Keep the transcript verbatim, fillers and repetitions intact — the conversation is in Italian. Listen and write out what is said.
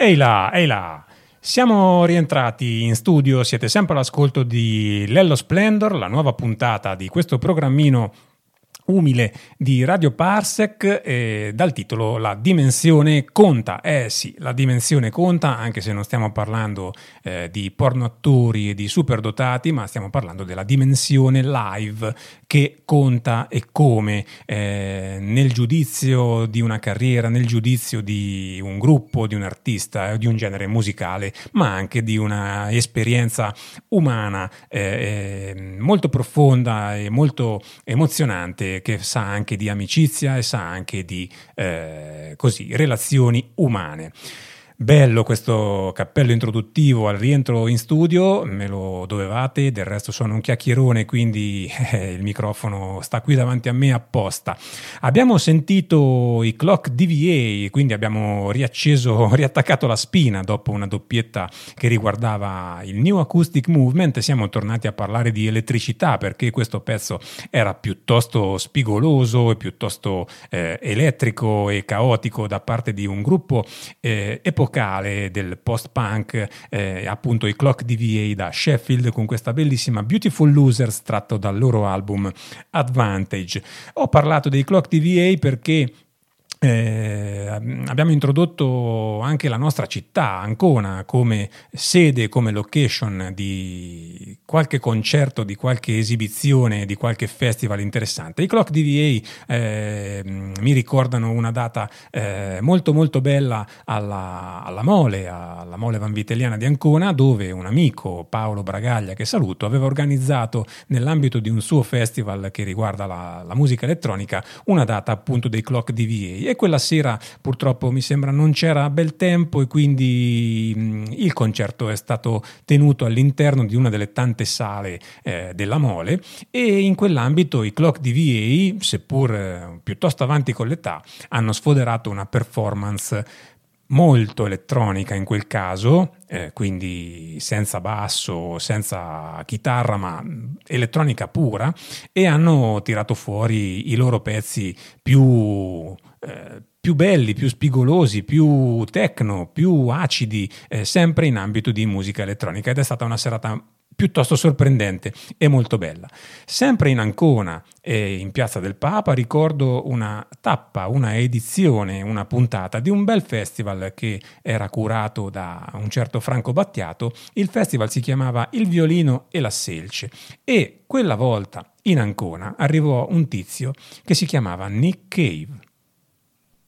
Ehi là, ehi là! Siamo rientrati in studio, siete sempre all'ascolto di Lello Splendor, la nuova puntata di questo programmino umile di Radio Parsec, eh, dal titolo La dimensione conta. Eh sì, la dimensione conta, anche se non stiamo parlando eh, di porno attori e di superdotati, ma stiamo parlando della dimensione live che conta e come eh, nel giudizio di una carriera, nel giudizio di un gruppo, di un artista, di un genere musicale, ma anche di una esperienza umana eh, eh, molto profonda e molto emozionante, che sa anche di amicizia e sa anche di eh, così, relazioni umane. Bello questo cappello introduttivo al rientro in studio, me lo dovevate, del resto sono un chiacchierone, quindi eh, il microfono sta qui davanti a me apposta. Abbiamo sentito i Clock D V A, quindi abbiamo riacceso, riattaccato la spina dopo una doppietta che riguardava il New Acoustic Movement. Siamo tornati a parlare di elettricità perché questo pezzo era piuttosto spigoloso e piuttosto eh, elettrico e caotico da parte di un gruppo eh, epocale del post-punk, eh, appunto i Clock D V A da Sheffield, con questa bellissima Beautiful Losers tratto dal loro album Advantage. Ho parlato dei Clock D V A perché Eh, abbiamo introdotto anche la nostra città, Ancona, come sede, come location di qualche concerto, di qualche esibizione, di qualche festival interessante. I Clock D V A eh, mi ricordano una data eh, molto molto bella alla, alla Mole, alla Mole Vanvitelliana di Ancona, dove un amico, Paolo Bragaglia, che saluto, aveva organizzato nell'ambito di un suo festival che riguarda la, la musica elettronica una data appunto dei Clock D V A. E quella sera purtroppo mi sembra non c'era bel tempo e quindi mh, il concerto è stato tenuto all'interno di una delle tante sale eh, della Mole, e in quell'ambito i Clock D V A, seppur eh, piuttosto avanti con l'età, hanno sfoderato una performance molto elettronica in quel caso, eh, quindi senza basso, senza chitarra, ma elettronica pura, e hanno tirato fuori i loro pezzi più eh, più belli, più spigolosi, più techno, più acidi, eh, sempre in ambito di musica elettronica, ed è stata una serata piuttosto sorprendente e molto bella. Sempre in Ancona e in Piazza del Papa ricordo una tappa, una edizione, una puntata di un bel festival che era curato da un certo Franco Battiato. Il festival si chiamava Il Violino e la Selce, e quella volta in Ancona arrivò un tizio che si chiamava Nick Cave.